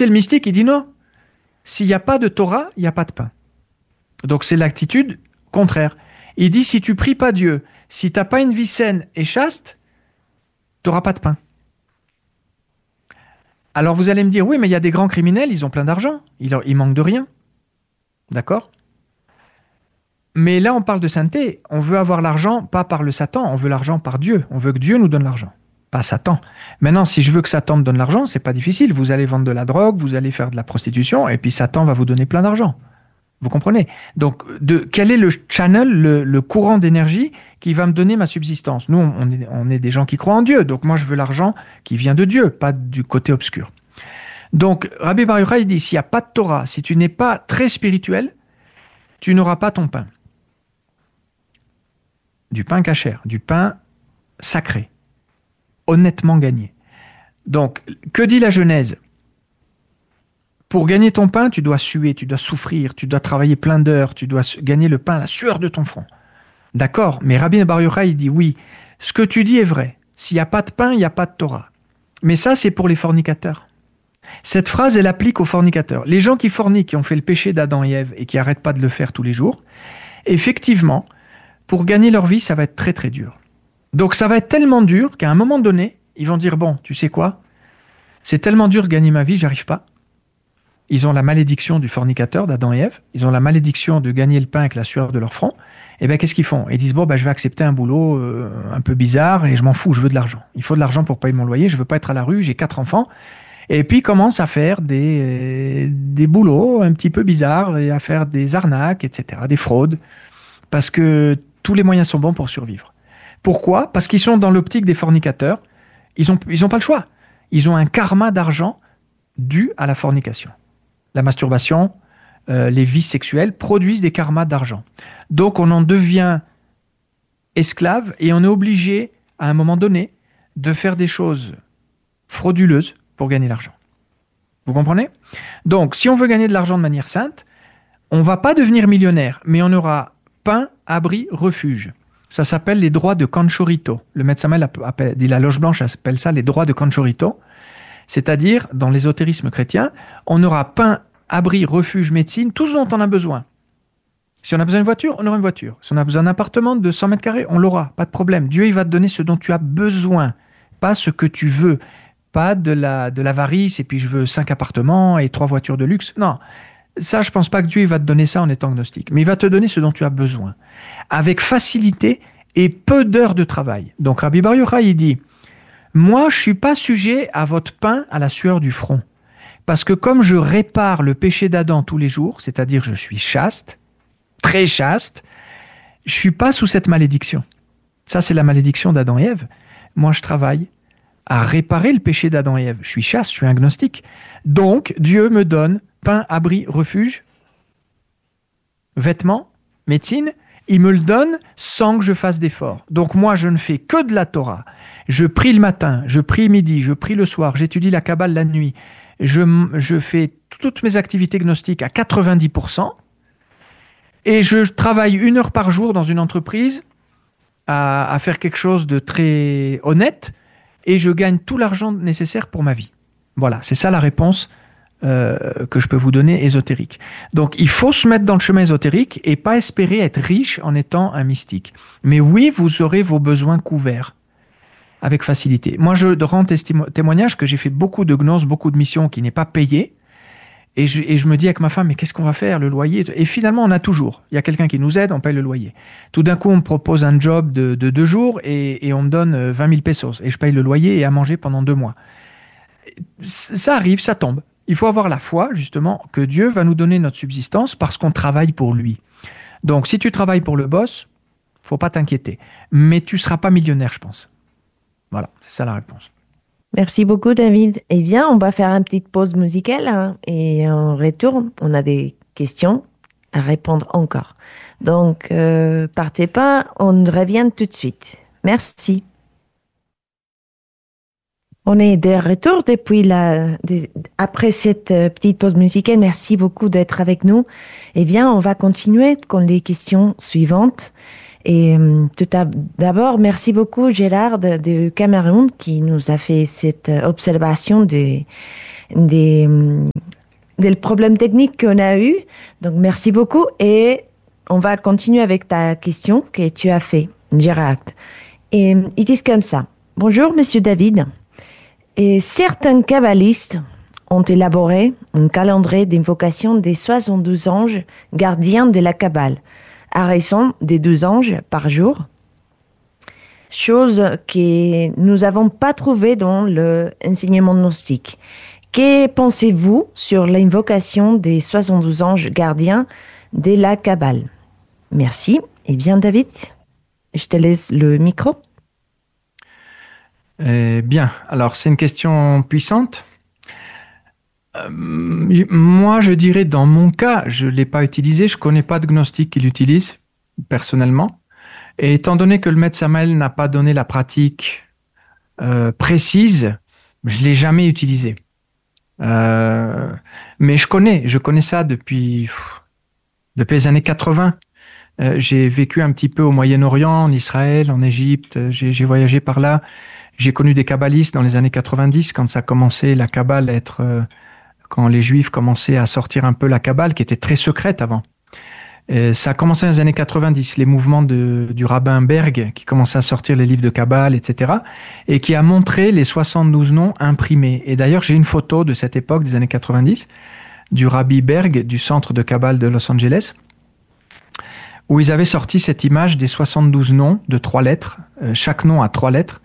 c'est le mystique, il dit non. S'il n'y a pas de Torah, il n'y a pas de pain. Donc c'est l'attitude contraire. Il dit si tu pries pas Dieu, si tu n'as pas une vie saine et chaste, tu n'auras pas de pain. Alors vous allez me dire, oui, mais il y a des grands criminels, ils ont plein d'argent, il manque de rien. D'accord ? Mais là, on parle de sainteté. On veut avoir l'argent, pas par le Satan, on veut l'argent par Dieu. On veut que Dieu nous donne l'argent, pas Satan. Maintenant, si je veux que Satan me donne l'argent, c'est pas difficile. Vous allez vendre de la drogue, vous allez faire de la prostitution, et puis Satan va vous donner plein d'argent. Vous comprenez ? Donc, quel est le channel, le courant d'énergie qui va me donner ma subsistance ? Nous, on est des gens qui croient en Dieu, donc moi, je veux l'argent qui vient de Dieu, pas du côté obscur. Donc, Rabbi Bar Yochai dit, s'il n'y a pas de Torah, si tu n'es pas très spirituel, tu n'auras pas ton pain. Du pain kasher, du pain sacré, honnêtement gagné. Donc, que dit la Genèse ? Pour gagner ton pain, tu dois suer, tu dois souffrir, tu dois travailler plein d'heures, tu dois gagner le pain à la sueur de ton front. D'accord, mais Rabbi Bar Yochai, il dit oui, ce que tu dis est vrai. S'il n'y a pas de pain, il n'y a pas de Torah. Mais ça, c'est pour les fornicateurs. Cette phrase, elle applique aux fornicateurs. Les gens qui forniquent, qui ont fait le péché d'Adam et Ève et qui n'arrêtent pas de le faire tous les jours, effectivement, pour gagner leur vie, ça va être très très dur. Donc ça va être tellement dur qu'à un moment donné, ils vont dire, bon, tu sais quoi ? C'est tellement dur de gagner ma vie, j'arrive pas. Ils ont la malédiction du fornicateur d'Adam et Ève, ils ont la malédiction de gagner le pain avec la sueur de leur front. Et bien qu'est-ce qu'ils font ? Ils disent, bon, je vais accepter un boulot un peu bizarre et je m'en fous, je veux de l'argent. Il faut de l'argent pour payer mon loyer, je veux pas être à la rue, j'ai 4 enfants. Et puis ils commencent à faire des boulots un petit peu bizarres et à faire des arnaques, etc., des fraudes, parce que tous les moyens sont bons pour survivre. Pourquoi ? Parce qu'ils sont dans l'optique des fornicateurs. Ils ont pas le choix. Ils ont un karma d'argent dû à la fornication. La masturbation, les vices sexuels produisent des karmas d'argent. Donc on en devient esclave et on est obligé, à un moment donné, de faire des choses frauduleuses pour gagner l'argent. Vous comprenez ? Donc, si on veut gagner de l'argent de manière sainte, on ne va pas devenir millionnaire, mais on aura pain, abri, refuge. Ça s'appelle les droits de Canchorito. Le Maître Samuel dit la loge blanche appelle ça les droits de Canchorito. C'est-à-dire, dans l'ésotérisme chrétien, on aura pain, abri, refuge, médecine, tout ce dont on a besoin. Si on a besoin d'une voiture, on aura une voiture. Si on a besoin d'un appartement de 100 mètres carrés, on l'aura, pas de problème. Dieu, il va te donner ce dont tu as besoin, pas ce que tu veux. Pas de l'avarice, et puis je veux 5 appartements et 3 voitures de luxe. Non, ça, je pense pas que Dieu il va te donner ça en étant gnostique. Mais il va te donner ce dont tu as besoin, avec facilité et peu d'heures de travail. Donc Rabbi Bar Yochai, il dit, moi, je suis pas sujet à votre pain à la sueur du front. Parce que comme je répare le péché d'Adam tous les jours, c'est-à-dire je suis chaste, très chaste, je suis pas sous cette malédiction. Ça, c'est la malédiction d'Adam et Ève. Moi, je travaille à réparer le péché d'Adam et Ève. Je suis chaste, je suis agnostique. Donc, Dieu me donne pain, abri, refuge, vêtements, médecine. Il me le donne sans que je fasse d'efforts. Donc, moi, je ne fais que de la Torah. Je prie le matin, je prie midi, je prie le soir, j'étudie la Kabbale la nuit. Je fais toutes mes activités gnostiques à 90%. Et je travaille 1 heure par jour dans une entreprise à faire quelque chose de très honnête. Et je gagne tout l'argent nécessaire pour ma vie. Voilà, c'est ça la réponse que je peux vous donner ésotérique. Donc, il faut se mettre dans le chemin ésotérique et pas espérer être riche en étant un mystique. Mais oui, vous aurez vos besoins couverts avec facilité. Moi, je rends témoignage que j'ai fait beaucoup de gnoses, beaucoup de missions qui n'est pas payées. Et je me dis avec ma femme, mais qu'est-ce qu'on va faire, le loyer ? Et finalement, on a toujours. Il y a quelqu'un qui nous aide, on paye le loyer. Tout d'un coup, on me propose un job de 2 jours et on me donne 20 000 pesos. Et je paye le loyer et à manger pendant 2 mois. Ça arrive, ça tombe. Il faut avoir la foi, justement, que Dieu va nous donner notre subsistance parce qu'on travaille pour lui. Donc, si tu travailles pour le boss, faut pas t'inquiéter. Mais tu seras pas millionnaire, je pense. Voilà, c'est ça la réponse. Merci beaucoup, David. Eh bien, on va faire une petite pause musicale hein, et on retourne. On a des questions à répondre encore. Donc, partez pas, on revient tout de suite. Merci. On est de retour après cette petite pause musicale. Merci beaucoup d'être avec nous. Eh bien, on va continuer avec les questions suivantes. Et d'abord, merci beaucoup Gérard de Cameroun qui nous a fait cette observation des des problèmes techniques qu'on a eu. Donc, merci beaucoup. Et on va continuer avec ta question que tu as fait, Gérard. Et ils disent comme ça. Bonjour, Monsieur David. Et certains kabbalistes ont élaboré un calendrier d'invocation des 72 anges gardiens de la Kabbale, à raison des 2 anges par jour, chose que nous n'avons pas trouvée dans l'enseignement gnostique. Que pensez-vous sur l'invocation des 72 anges gardiens de la Kabbale? Merci. Eh bien, David, je te laisse le micro. Bien, alors c'est une question puissante. Moi, je dirais, dans mon cas, je ne l'ai pas utilisé, je ne connais pas de gnostique qui l'utilise, personnellement. Et étant donné que le maître Samael n'a pas donné la pratique précise, je ne l'ai jamais utilisé. Mais je connais ça depuis les années 80. J'ai vécu un petit peu au Moyen-Orient, en Israël, en Égypte, j'ai voyagé par là. J'ai connu des kabbalistes dans les années 90, quand ça commençait, la Kabbale, quand les Juifs commençaient à sortir un peu la Kabbale, qui était très secrète avant. Ça a commencé dans les années 90, les mouvements du rabbin Berg, qui commençait à sortir les livres de Kabbale, etc., et qui a montré les 72 noms imprimés. Et d'ailleurs, j'ai une photo de cette époque, des années 90, du rabbi Berg, du centre de Kabbale de Los Angeles, où ils avaient sorti cette image des 72 noms de 3 lettres, chaque nom a 3 lettres,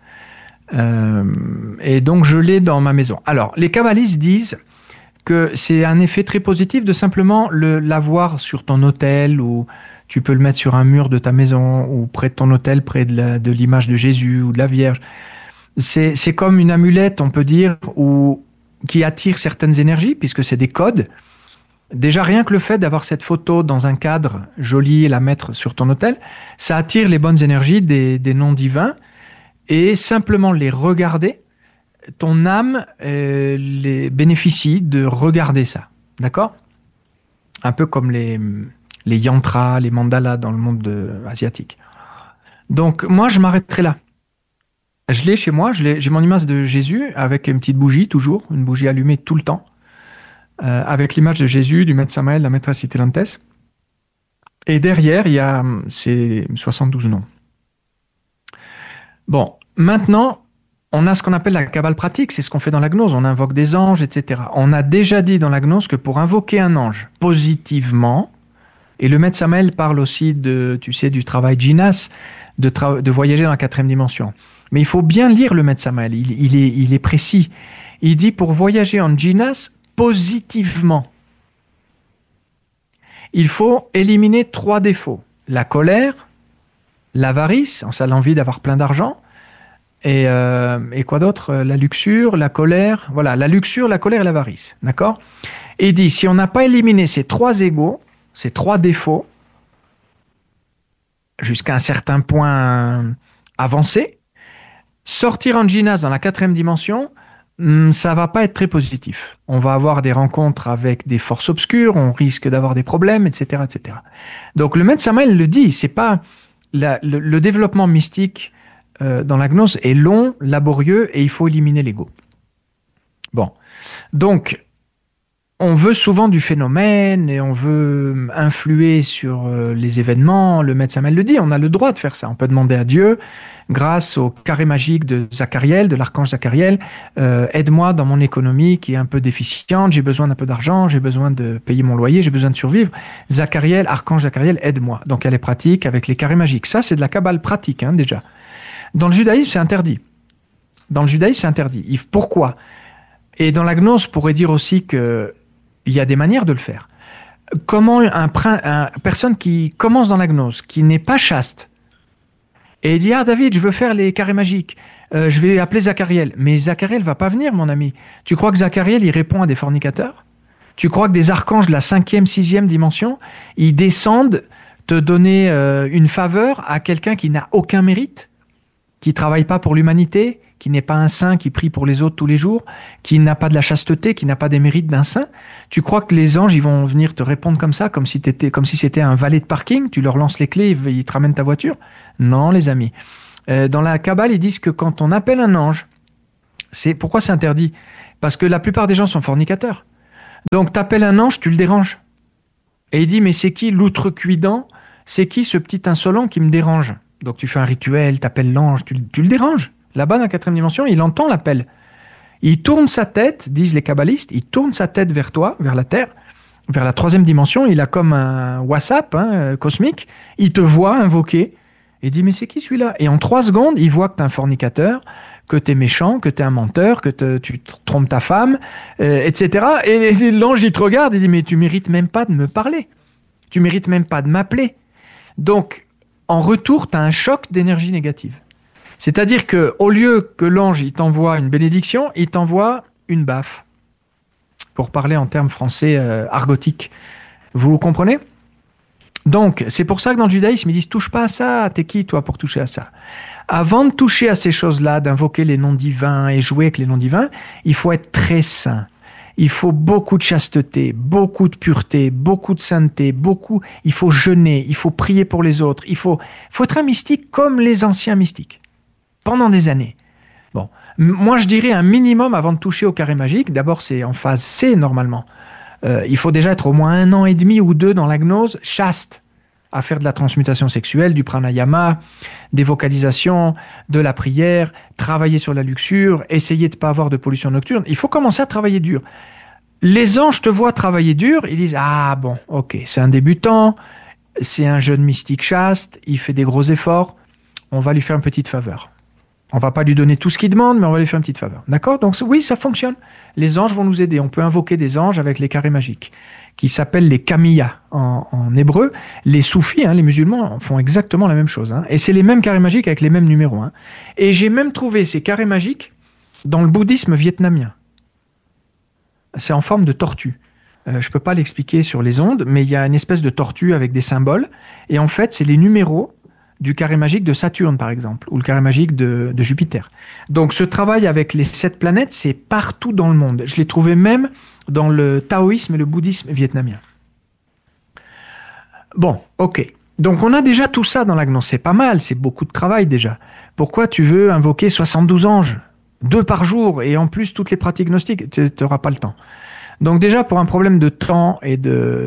et donc je l'ai dans ma maison. Alors, les kabbalistes disent que c'est un effet très positif de simplement l'avoir sur ton autel, ou tu peux le mettre sur un mur de ta maison, ou près de ton autel, près de l'image de Jésus ou de la Vierge. C'est comme une amulette, on peut dire, qui attire certaines énergies, puisque c'est des codes. Déjà, rien que le fait d'avoir cette photo dans un cadre joli et la mettre sur ton autel, ça attire les bonnes énergies des noms divins. Et simplement les regarder, ton âme les bénéficie de regarder ça. D'accord? Un peu comme les yantras, les mandalas dans le monde asiatique. Donc, moi, je m'arrêterai là. Je l'ai chez moi, j'ai mon image de Jésus avec une petite bougie, toujours, une bougie allumée tout le temps, avec l'image de Jésus, du maître Samael, la maîtresse Itelantes. Et derrière, il y a ces 72 noms. Bon, maintenant, on a ce qu'on appelle la Kabbale pratique, c'est ce qu'on fait dans la gnose, on invoque des anges, etc. On a déjà dit dans la gnose que pour invoquer un ange positivement, et le maître Samael parle aussi du travail Jinas, de voyager dans la 4e dimension. Mais il faut bien lire le maître Samael, il est précis. Il dit pour voyager en Jinas positivement, il faut éliminer 3 défauts. La colère, l'avarice, ça l'envie d'avoir plein d'argent, et quoi d'autre? La luxure, la colère, voilà, la luxure, la colère et l'avarice, d'accord? Et il dit, si on n'a pas éliminé ces 3 égos, ces 3 défauts, jusqu'à un certain point avancé, sortir en Jinas dans la 4e dimension, ça va pas être très positif. On va avoir des rencontres avec des forces obscures, on risque d'avoir des problèmes, etc., etc. Donc le maître Samael le dit, c'est pas le développement mystique dans la gnose est long, laborieux, et il faut éliminer l'ego. Bon, donc on veut souvent du phénomène et on veut influer sur les événements. Le maître Samael le dit, on a le droit de faire ça. On peut demander à Dieu, grâce au carré magique de Zachariel, de l'archange Zachariel, aide-moi dans mon économie qui est un peu déficiente, j'ai besoin d'un peu d'argent, j'ai besoin de payer mon loyer, j'ai besoin de survivre. Zachariel, archange Zachariel, aide-moi. Donc elle est pratique avec les carrés magiques. Ça, c'est de la Kabbale pratique, déjà. Dans le judaïsme, c'est interdit. Pourquoi? Et dans la gnose, on pourrait dire aussi qu'il y a des manières de le faire. Comment une personne qui commence dans la gnose, qui n'est pas chaste, et dit « Ah David, je veux faire les carrés magiques, je vais appeler Zachariel. » Mais Zachariel va pas venir, mon ami. Tu crois que Zachariel, il répond à des fornicateurs? Tu crois que des archanges de la 5e, 6e dimension, ils descendent te donner une faveur à quelqu'un qui n'a aucun mérite, qui travaille pas pour l'humanité, qui n'est pas un saint, qui prie pour les autres tous les jours, qui n'a pas de la chasteté, qui n'a pas des mérites d'un saint? Tu crois que les anges, ils vont venir te répondre comme ça, comme si c'était un valet de parking, tu leur lances les clés, ils te ramènent ta voiture? Non, les amis. Dans la Kabbale, ils disent que quand on appelle un ange, pourquoi c'est interdit? Parce que la plupart des gens sont fornicateurs. Donc, tu appelles un ange, tu le déranges. Et il dit, mais c'est qui l'outrecuidant? C'est qui ce petit insolent qui me dérange? Donc, tu fais un rituel, tu appelles l'ange, tu le déranges. Là-bas, dans la 4e dimension, il entend l'appel. Il tourne sa tête, disent les kabbalistes, il tourne sa tête vers toi, vers la Terre, vers la 3e dimension. Il a comme un WhatsApp cosmique. Il te voit invoquer. Et il dit, mais c'est qui celui-là? Et en 3 secondes, il voit que tu es un fornicateur, que tu es méchant, que tu es un menteur, que tu trompes ta femme, etc. Et l'ange, il te regarde et dit, mais tu mérites même pas de me parler. Tu mérites même pas de m'appeler. Donc, en retour, tu as un choc d'énergie négative. C'est-à-dire qu'au lieu que l'ange il t'envoie une bénédiction, il t'envoie une baffe. Pour parler en termes français argotiques. Vous comprenez? Donc, c'est pour ça que dans le judaïsme, ils disent, touche pas à ça, t'es qui toi pour toucher à ça? Avant de toucher à ces choses-là, d'invoquer les noms divins et jouer avec les noms divins, il faut être très saint. Il faut beaucoup de chasteté, beaucoup de pureté, beaucoup de sainteté, il faut jeûner, il faut prier pour les autres, il faut être un mystique comme les anciens mystiques, pendant des années. Bon, moi je dirais un minimum avant de toucher au carré magique, d'abord c'est en phase C normalement. Il faut déjà être au moins 1 an et demi ou 2 dans la gnose, chaste, à faire de la transmutation sexuelle, du pranayama, des vocalisations, de la prière, travailler sur la luxure, essayer de ne pas avoir de pollution nocturne. Il faut commencer à travailler dur. Les anges te voient travailler dur, ils disent « Ah bon, ok, c'est un débutant, c'est un jeune mystique chaste, il fait des gros efforts, on va lui faire une petite faveur. » On ne va pas lui donner tout ce qu'il demande, mais on va lui faire une petite faveur. D'accord? Donc oui, ça fonctionne. Les anges vont nous aider. On peut invoquer des anges avec les carrés magiques, qui s'appellent les kamiyas en hébreu. Les soufis, les musulmans, font exactement la même chose. Et c'est les mêmes carrés magiques avec les mêmes numéros. Et j'ai même trouvé ces carrés magiques dans le bouddhisme vietnamien. C'est en forme de tortue. Je ne peux pas l'expliquer sur les ondes, mais il y a une espèce de tortue avec des symboles. Et en fait, c'est les numéros du carré magique de Saturne, par exemple, ou le carré magique de Jupiter. Donc, ce travail avec les 7 planètes, c'est partout dans le monde. Je l'ai trouvé même dans le taoïsme et le bouddhisme vietnamien. Bon, ok. Donc, on a déjà tout ça dans la gnose. C'est pas mal, c'est beaucoup de travail déjà. Pourquoi tu veux invoquer 72 anges, 2 par jour, et en plus toutes les pratiques gnostiques? Tu n'auras pas le temps. Donc déjà, pour un problème de temps et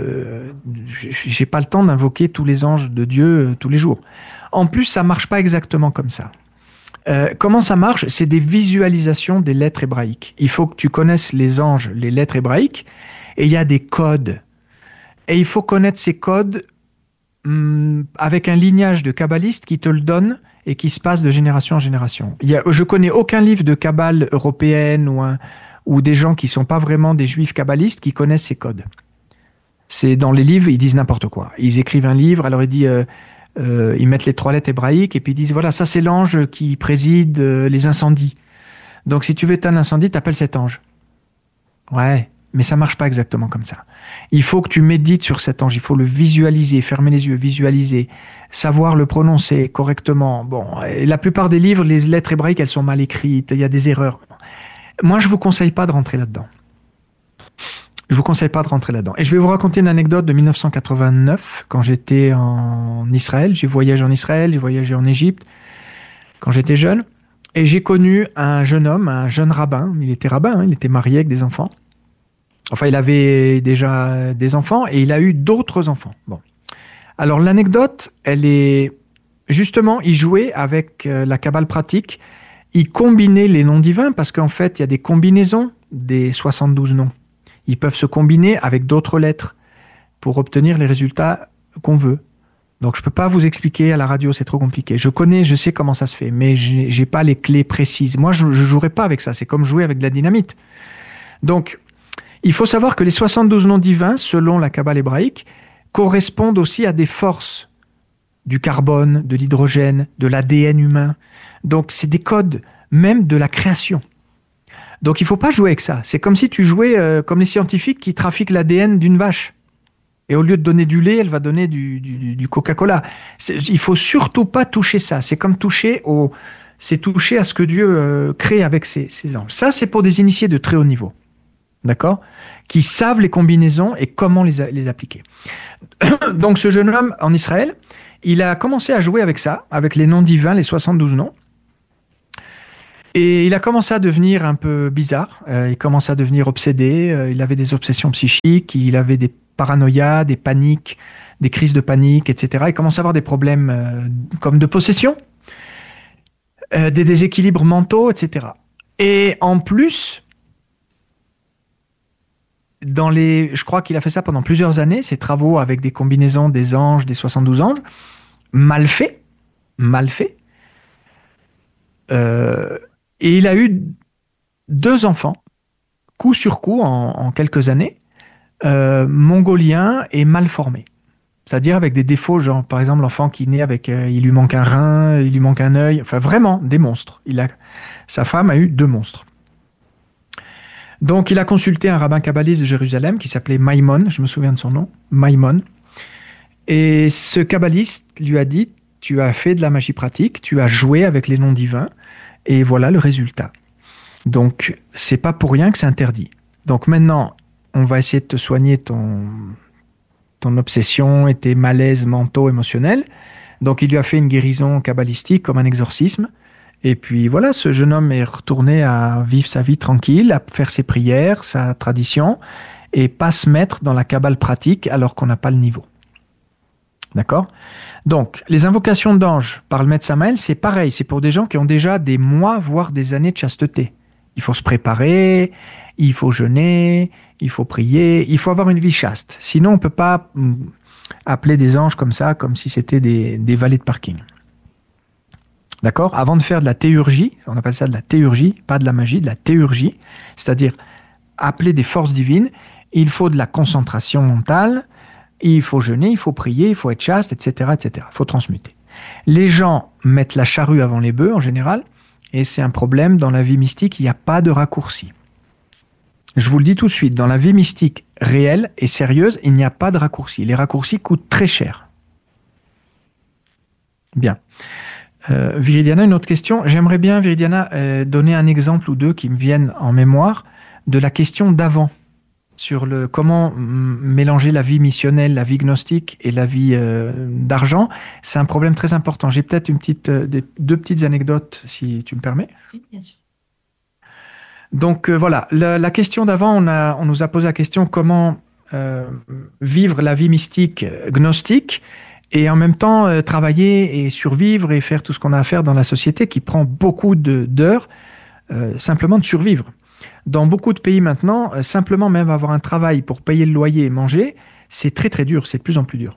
j'ai pas le temps d'invoquer tous les anges de Dieu tous les jours. En plus, ça marche pas exactement comme ça. Comment ça marche? C'est des visualisations des lettres hébraïques. Il faut que tu connaisses les anges, les lettres hébraïques, et il y a des codes. Et il faut connaître ces codes avec un lignage de kabbalistes qui te le donne et qui se passe de génération en génération. Je connais aucun livre de kabbale européenne ou des gens qui ne sont pas vraiment des juifs kabbalistes qui connaissent ces codes. C'est dans les livres, ils disent n'importe quoi. Ils écrivent un livre, alors ils mettent les 3 lettres hébraïques et puis ils disent voilà, ça c'est l'ange qui préside les incendies. Donc si tu veux éteindre l'incendie, t'appelles cet ange. Ouais, mais ça marche pas exactement comme ça. Il faut que tu médites sur cet ange, il faut le visualiser, fermer les yeux, visualiser, savoir le prononcer correctement. Bon, la plupart des livres, les lettres hébraïques, elles sont mal écrites, il y a des erreurs. Moi, je ne vous conseille pas de rentrer là-dedans. Je ne vous conseille pas de rentrer là-dedans. Et je vais vous raconter une anecdote de 1989, quand j'étais en Israël. J'ai voyagé en Israël, j'ai voyagé en Égypte, quand j'étais jeune. Et j'ai connu un jeune homme, un jeune rabbin. Il était rabbin, il était marié avec des enfants. Enfin, il avait déjà des enfants et il a eu d'autres enfants. Bon. Alors, l'anecdote, elle est... Justement, il jouait avec la Kabbale pratique. Il combinait les noms divins parce qu'en fait, il y a des combinaisons des 72 noms. Ils peuvent se combiner avec d'autres lettres pour obtenir les résultats qu'on veut. Donc, je ne peux pas vous expliquer à la radio, c'est trop compliqué. Je sais comment ça se fait, mais je n'ai pas les clés précises. Moi, je ne jouerai pas avec ça. C'est comme jouer avec de la dynamite. Donc, il faut savoir que les 72 noms divins, selon la Kabbale hébraïque, correspondent aussi à des forces du carbone, de l'hydrogène, de l'ADN humain. Donc, c'est des codes même de la création. Donc, il ne faut pas jouer avec ça. C'est comme si tu jouais comme les scientifiques qui trafiquent l'ADN d'une vache. Et au lieu de donner du lait, elle va donner du Coca-Cola. Il ne faut surtout pas toucher ça. C'est comme toucher à ce que Dieu crée avec ses anges. Ça, c'est pour des initiés de très haut niveau. D'accord? Qui savent les combinaisons et comment les appliquer. Donc, ce jeune homme en Israël, il a commencé à jouer avec ça, avec les noms divins, les 72 noms. Et il a commencé à devenir un peu bizarre, il commençait à devenir obsédé, il avait des obsessions psychiques, il avait des paranoïas, des paniques, des crises de panique, etc. Il commençait à avoir des problèmes comme de possession, des déséquilibres mentaux, etc. Et en plus, je crois qu'il a fait ça pendant plusieurs années, ses travaux avec des combinaisons des anges, des 72 anges, mal fait, mal fait. Et il a eu 2 enfants, coup sur coup, en quelques années, mongoliens et mal formés. C'est-à-dire avec des défauts, genre par exemple l'enfant qui naît avec, il lui manque un rein, il lui manque un œil, enfin vraiment des monstres. Sa femme a eu 2 monstres. Donc il a consulté un rabbin kabbaliste de Jérusalem qui s'appelait Maïmon, je me souviens de son nom, Maïmon. Et ce kabbaliste lui a dit, tu as fait de la magie pratique, tu as joué avec les noms divins, et voilà le résultat. Donc c'est pas pour rien que c'est interdit. Donc maintenant, on va essayer de te soigner ton obsession et tes malaises mentaux, émotionnels. Donc il lui a fait une guérison kabbalistique comme un exorcisme. Et puis voilà, ce jeune homme est retourné à vivre sa vie tranquille, à faire ses prières, sa tradition, et pas se mettre dans la kabbale pratique alors qu'on n'a pas le niveau. D'accord ? Donc, les invocations d'anges par le maître Samael, c'est pareil, c'est pour des gens qui ont déjà des mois, voire des années de chasteté. Il faut se préparer, il faut jeûner, il faut prier, il faut avoir une vie chaste. Sinon, on ne peut pas appeler des anges comme ça, comme si c'était des valets de parking. D'accord ? Avant de faire de la théurgie, on appelle ça de la théurgie, pas de la magie, de la théurgie, c'est-à-dire appeler des forces divines, il faut de la concentration mentale, il faut jeûner, il faut prier, il faut être chaste, etc., etc. Il faut transmuter. Les gens mettent la charrue avant les bœufs en général, et c'est un problème dans la vie mystique, il n'y a pas de raccourci. Je vous le dis tout de suite, dans la vie mystique réelle et sérieuse, il n'y a pas de raccourci. Les raccourcis coûtent très cher. Bien. Viridiana, une autre question. J'aimerais bien, Viridiana, donner un exemple ou deux qui me viennent en mémoire de la question d'avant, sur comment mélanger la vie missionnelle, la vie gnostique et la vie d'argent. C'est un problème très important. J'ai peut-être 2 petites anecdotes, si tu me permets. Oui, bien sûr. Donc voilà, la question d'avant, on nous a posé la question comment vivre la vie mystique gnostique et en même temps travailler et survivre et faire tout ce qu'on a à faire dans la société qui prend beaucoup d'heures simplement de survivre. Dans beaucoup de pays maintenant, simplement même avoir un travail pour payer le loyer et manger, c'est très très dur, c'est de plus en plus dur.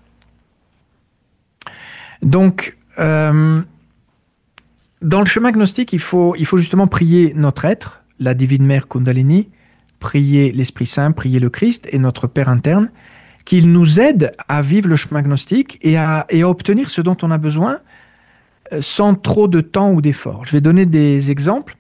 Donc, dans le chemin gnostique, il faut justement prier notre être, la Divine Mère Kundalini, prier l'Esprit Saint, prier le Christ et notre Père interne, qu'il nous aide à vivre le chemin gnostique et à obtenir ce dont on a besoin sans trop de temps ou d'efforts. Je vais donner des exemples.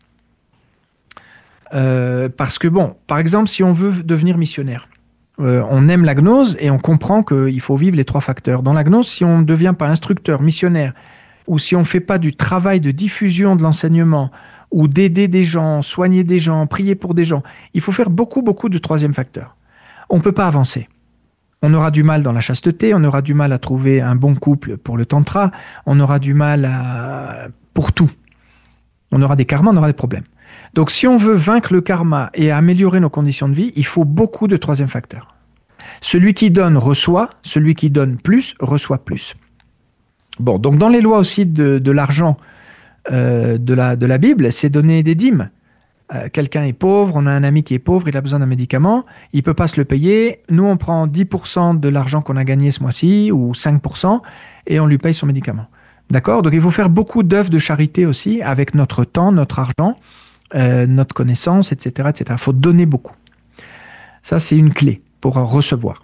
Parce que bon, par exemple, si on veut devenir missionnaire, on aime la gnose et on comprend qu'il faut vivre les 3 facteurs. Dans la gnose, si on ne devient pas instructeur, missionnaire, ou si on ne fait pas du travail de diffusion de l'enseignement, ou d'aider des gens, soigner des gens, prier pour des gens, il faut faire beaucoup, beaucoup de 3e facteur. On ne peut pas avancer. On aura du mal dans la chasteté, on aura du mal à trouver un bon couple pour le tantra, on aura du mal pour tout. On aura des karmas, on aura des problèmes. Donc, si on veut vaincre le karma et améliorer nos conditions de vie, il faut beaucoup de 3e facteur. Celui qui donne reçoit, celui qui donne plus reçoit plus. Bon, donc dans les lois aussi de l'argent de la Bible, c'est donner des dîmes. Quelqu'un est pauvre, on a un ami qui est pauvre, il a besoin d'un médicament, il ne peut pas se le payer. Nous, on prend 10% de l'argent qu'on a gagné ce mois-ci, ou 5%, et on lui paye son médicament. D'accord ? Donc, il faut faire beaucoup d'œuvres de charité aussi, avec notre temps, notre argent, notre connaissance, etc., etc. Il faut donner beaucoup. Ça, c'est une clé pour recevoir.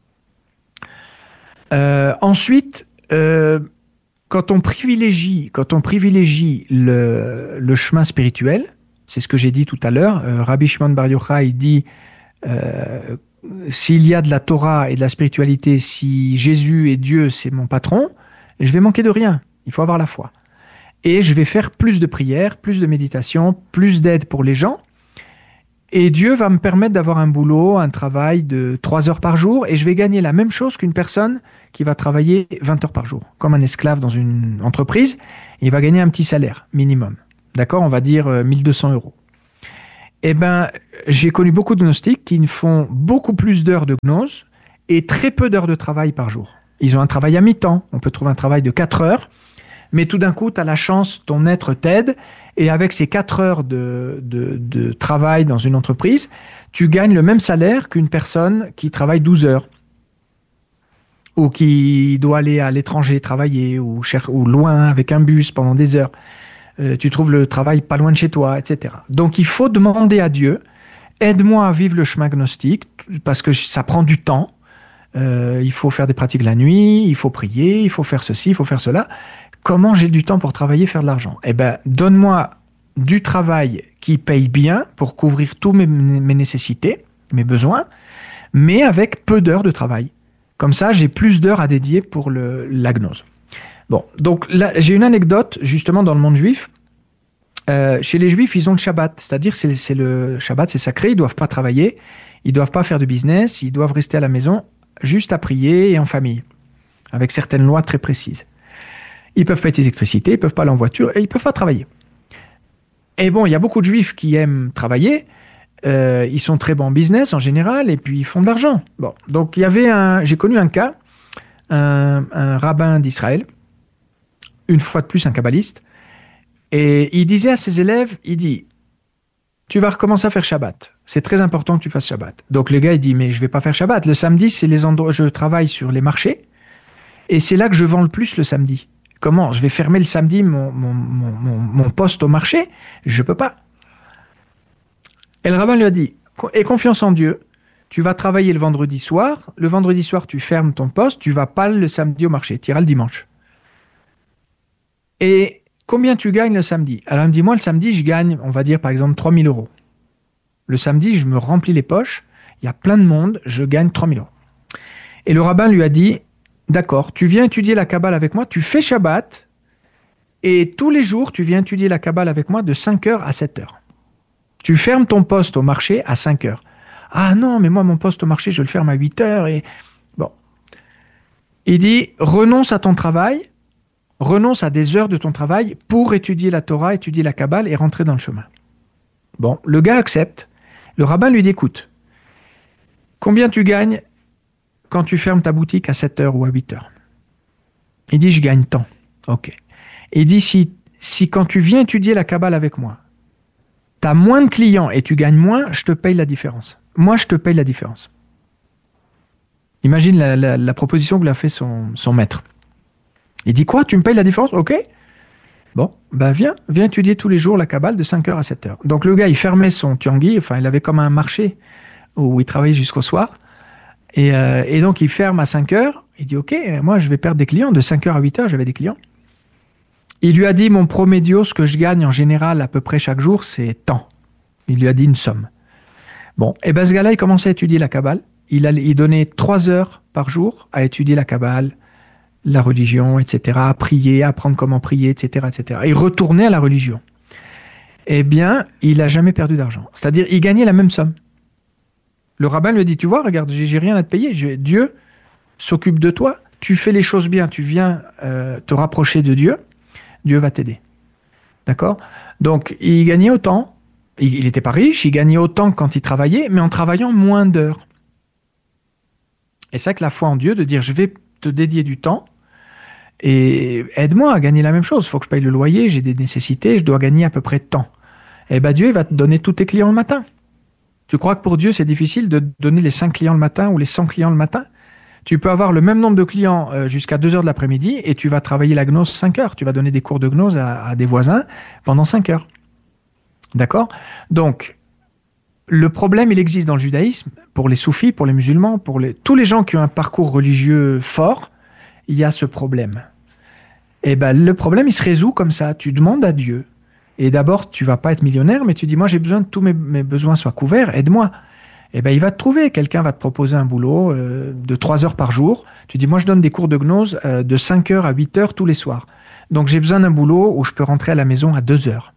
Ensuite, quand on privilégie le chemin spirituel, c'est ce que j'ai dit tout à l'heure, Rabbi Shimon Bar Yochai dit s'il y a de la Torah et de la spiritualité, si Jésus et Dieu, c'est mon patron, je vais manquer de rien. Il faut avoir la foi. Et je vais faire plus de prières, plus de méditation, plus d'aide pour les gens. Et Dieu va me permettre d'avoir un boulot, un travail de 3 heures par jour, et je vais gagner la même chose qu'une personne qui va travailler 20 heures par jour. Comme un esclave dans une entreprise, il va gagner un petit salaire minimum. D'accord, on va dire 1200 euros. Eh ben, j'ai connu beaucoup de gnostiques qui font beaucoup plus d'heures de gnose et très peu d'heures de travail par jour. Ils ont un travail à mi-temps. On peut trouver un travail de 4 heures, mais tout d'un coup, tu as la chance, ton être t'aide, et avec ces 4 heures de travail dans une entreprise, tu gagnes le même salaire qu'une personne qui travaille 12 heures, ou qui doit aller à l'étranger travailler, ou loin avec un bus pendant des heures. Tu trouves le travail pas loin de chez toi, etc. Donc il faut demander à Dieu, aide-moi à vivre le chemin gnostique, parce que ça prend du temps. Il faut faire des pratiques la nuit, il faut prier, il faut faire ceci, il faut faire cela. Comment j'ai du temps pour travailler, faire de l'argent? Eh ben, donne-moi du travail qui paye bien pour couvrir tous mes nécessités, mes besoins, mais avec peu d'heures de travail. Comme ça, j'ai plus d'heures à dédier pour la gnose. Bon, donc là, j'ai une anecdote justement dans le monde juif. Chez les juifs, ils ont le Shabbat, c'est-à-dire c'est le Shabbat, c'est sacré, ils ne doivent pas travailler, ils ne doivent pas faire de business, ils doivent rester à la maison juste à prier et en famille, avec certaines lois très précises. Ils ne peuvent pas être d'électricité, ils ne peuvent pas aller en voiture et ils ne peuvent pas travailler. Et bon, il y a beaucoup de juifs qui aiment travailler, ils sont très bons en business en général et puis ils font de l'argent. Bon, donc j'ai connu un cas, un rabbin d'Israël, une fois de plus un kabbaliste, et il disait à ses élèves, il dit, tu vas recommencer à faire Shabbat. C'est très important que tu fasses Shabbat. Donc le gars, il dit, mais je ne vais pas faire Shabbat. Le samedi, c'est les endroits, je travaille sur les marchés, et c'est là que je vends le plus le samedi. Comment? Je vais fermer le samedi mon poste au marché? Je ne peux pas. Et le rabbin lui a dit, aie confiance en Dieu, tu vas travailler le vendredi soir, tu fermes ton poste, tu ne vas pas le samedi au marché, tu iras le dimanche. Et combien tu gagnes le samedi? Alors il me dit, moi le samedi, je gagne, on va dire par exemple 3 000 euros. Le samedi, je me remplis les poches, il y a plein de monde, je gagne 3 000 euros. Et le rabbin lui a dit, d'accord, tu viens étudier la Kabbale avec moi, tu fais Shabbat, et tous les jours, tu viens étudier la Kabbale avec moi de 5h à 7h. Tu fermes ton poste au marché à 5h. Ah non, mais moi, mon poste au marché, je le ferme à 8h. Et... Bon. Il dit, renonce à ton travail, renonce à des heures de ton travail pour étudier la Torah, étudier la Kabbale et rentrer dans le chemin. Bon, le gars accepte. Le rabbin lui dit, écoute, combien tu gagnes quand tu fermes ta boutique à 7h ou à 8h? Il dit, je gagne tant. Ok. Et il dit, si quand tu viens étudier la Kabbale avec moi, tu as moins de clients et tu gagnes moins, je te paye la différence. Moi, je te paye la différence. Imagine la proposition que lui a fait son maître. Il dit, quoi? Tu me payes la différence? Ok. Bon, ben viens étudier tous les jours la Kabbale de 5h à 7h. Donc le gars, il fermait son tianguis, enfin, il avait comme un marché où il travaillait jusqu'au soir. Et donc, il ferme à 5h. Il dit, ok, moi, je vais perdre des clients. De 5h à 8h, j'avais des clients. Il lui a dit, mon promédio, ce que je gagne en général à peu près chaque jour, c'est tant. Il lui a dit une somme. Bon, et ben ce gars-là, il commençait à étudier la Kabbale. Il donnait 3 heures par jour à étudier la Kabbale, la religion, etc., à prier, à apprendre comment prier, etc., etc. Et il retournait à la religion. Eh bien, il n'a jamais perdu d'argent. C'est-à-dire, il gagnait la même somme. Le rabbin lui a dit, tu vois, regarde, j'ai rien à te payer. Dieu s'occupe de toi. Tu fais les choses bien. Tu viens te rapprocher de Dieu. Dieu va t'aider. D'accord? Donc, il gagnait autant. Il n'était pas riche. Il gagnait autant que quand il travaillait, mais en travaillant moins d'heures. Et c'est ça que la foi en Dieu, de dire, je vais te dédier du temps et aide-moi à gagner la même chose. Il faut que je paye le loyer, j'ai des nécessités, je dois gagner à peu près de temps. Et bien, Dieu, il va te donner tous tes clients le matin. Tu crois que pour Dieu, c'est difficile de donner les 5 clients le matin ou les 100 clients le matin? Tu peux avoir le même nombre de clients jusqu'à 2h de l'après-midi et tu vas travailler la gnose 5 heures. Tu vas donner des cours de gnose à des voisins pendant 5 heures. D'accord? Donc, le problème, il existe dans le judaïsme, pour les soufis, pour les musulmans, tous les gens qui ont un parcours religieux fort, il y a ce problème. Et ben, le problème, il se résout comme ça. Tu demandes à Dieu. Et d'abord, tu vas pas être millionnaire, mais tu dis, moi, j'ai besoin que tous mes besoins soient couverts, aide-moi. Et ben, il va te trouver. Quelqu'un va te proposer un boulot de 3 heures par jour. Tu dis, moi, je donne des cours de gnose de 5 heures à 8 heures tous les soirs. Donc, j'ai besoin d'un boulot où je peux rentrer à la maison à 2 heures.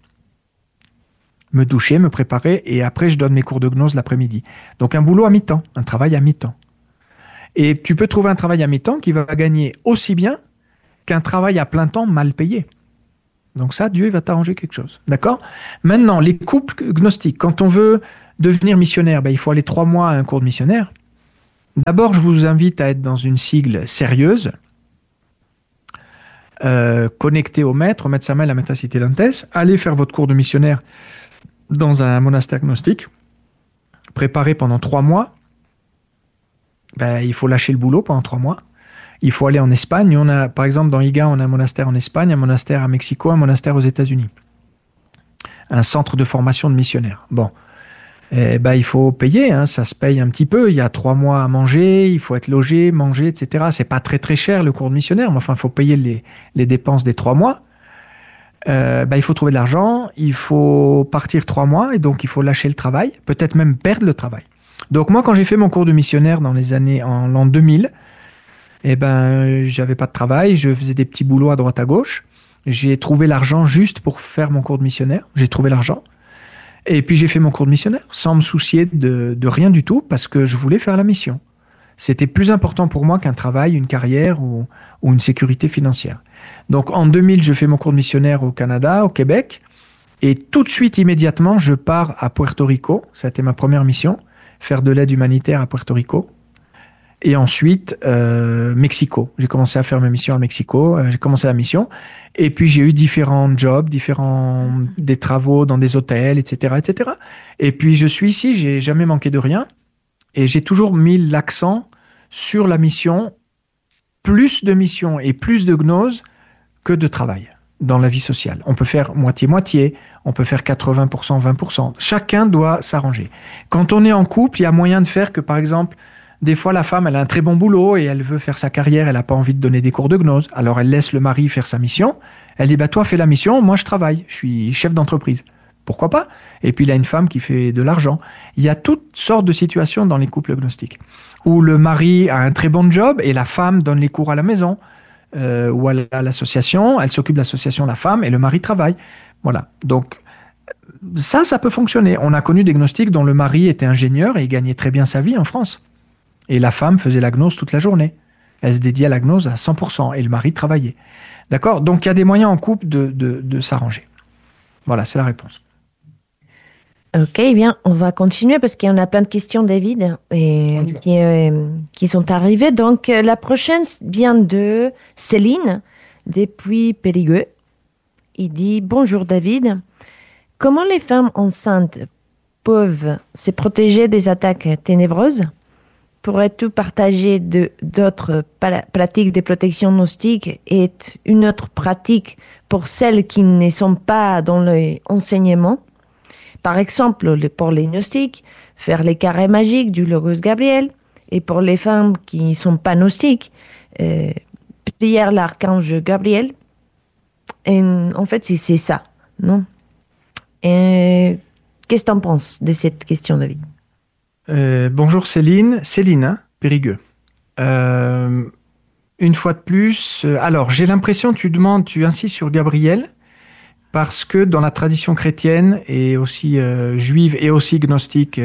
Me doucher, me préparer, et après, je donne mes cours de gnose l'après-midi. Donc, un boulot à mi-temps, un travail à mi-temps. Et tu peux trouver un travail à mi-temps qui va gagner aussi bien qu'un travail à plein temps mal payé. Donc ça, Dieu il va t'arranger quelque chose. D'accord? Maintenant, les couples gnostiques, quand on veut devenir missionnaire, il faut aller 3 mois à un cours de missionnaire. D'abord, je vous invite à être dans une sigle sérieuse, connectée au maître Samuel à Métacité Lentes. Allez faire votre cours de missionnaire dans un monastère gnostique. Préparez pendant 3 mois. Il faut lâcher le boulot pendant 3 mois. Il faut aller en Espagne. On a, par exemple, dans IGA, on a un monastère en Espagne, un monastère à Mexico, un monastère aux États-Unis. Un centre de formation de missionnaires. Bon. Il faut payer, hein, ça se paye un petit peu. Il y a 3 mois à manger, il faut être logé, manger, etc. C'est pas très très cher le cours de missionnaire, mais enfin, il faut payer les dépenses des 3 mois. Il faut trouver de l'argent, il faut partir 3 mois, et donc il faut lâcher le travail, peut-être même perdre le travail. Donc moi, quand j'ai fait mon cours de missionnaire dans les années, en l'an 2000, j'avais pas de travail, je faisais des petits boulots à droite à gauche. J'ai trouvé l'argent juste pour faire mon cours de missionnaire. J'ai trouvé l'argent. Et puis j'ai fait mon cours de missionnaire sans me soucier de rien du tout parce que je voulais faire la mission. C'était plus important pour moi qu'un travail, une carrière ou une sécurité financière. Donc en 2000, je fais mon cours de missionnaire au Canada, au Québec. Et tout de suite, immédiatement, je pars à Puerto Rico. Ça a été ma première mission, faire de l'aide humanitaire à Puerto Rico. Et ensuite, Mexico. J'ai commencé à faire ma mission à Mexico. J'ai commencé la mission. Et puis, j'ai eu différents jobs, des travaux dans des hôtels, etc., etc. Et puis, je suis ici. J'ai jamais manqué de rien. Et j'ai toujours mis l'accent sur la mission. Plus de mission et plus de gnose que de travail dans la vie sociale. On peut faire moitié-moitié. On peut faire 80%, 20%. Chacun doit s'arranger. Quand on est en couple, il y a moyen de faire que, par exemple, des fois, la femme, elle a un très bon boulot et elle veut faire sa carrière, elle n'a pas envie de donner des cours de gnose. Alors, elle laisse le mari faire sa mission. Elle dit, toi, fais la mission, moi, je travaille. Je suis chef d'entreprise. Pourquoi pas? Et puis, il a une femme qui fait de l'argent. Il y a toutes sortes de situations dans les couples gnostiques où le mari a un très bon job et la femme donne les cours à la maison ou à l'association. Elle s'occupe de l'association, la femme, et le mari travaille. Voilà. Donc, ça peut fonctionner. On a connu des gnostiques dont le mari était ingénieur et il gagnait très bien sa vie en France. Et la femme faisait la gnose toute la journée. Elle se dédiait à la gnose à 100%. Et le mari travaillait. D'accord? Donc, il y a des moyens en couple de s'arranger. Voilà, c'est la réponse. Ok, bien, on va continuer parce qu'il y en a plein de questions, David, qui sont arrivées. Donc, la prochaine vient de Céline, depuis Périgueux. Il dit « Bonjour, David. Comment les femmes enceintes peuvent se protéger des attaques ténébreuses ? Pourrais-tu partager d'autres pratiques de protection gnostique et une autre pratique pour celles qui ne sont pas dans l'enseignement ? Par exemple, pour les gnostiques, faire les carrés magiques du Logos Gabriel. Et pour les femmes qui ne sont pas gnostiques, prière l'archange Gabriel. Et en fait, c'est ça, non ? Et qu'est-ce que tu en penses de cette question, David ? Bonjour Céline, Périgueux. Une fois de plus, alors j'ai l'impression tu insistes sur Gabriel parce que dans la tradition chrétienne et aussi juive et aussi gnostique